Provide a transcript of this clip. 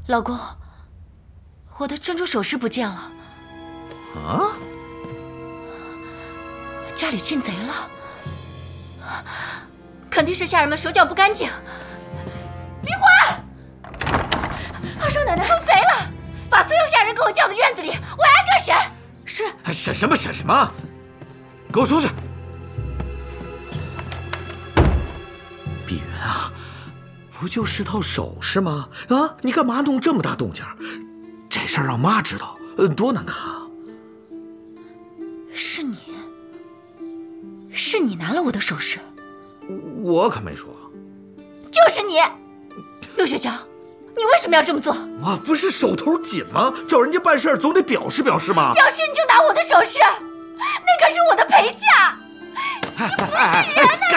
老公，我的珍珠首饰不见了。 啊？ 家里进贼了，肯定是下人们手脚不干净。梨花，二少奶奶，出贼了！把所有下人给我叫到院子里，我挨个审。是。 审什么审什么？给我出去！碧云啊，不就是套首饰吗？啊，你干嘛弄这么大动静？这事儿让妈知道，多难看啊！ 是你拿了我的首饰？ 我可没说。 就是你，陆学娇，你为什么要这么做？ 我不是手头紧吗？找人家办事儿总得表示表示嘛。 表示你就拿我的首饰，那可是我的陪嫁，你不是人呐！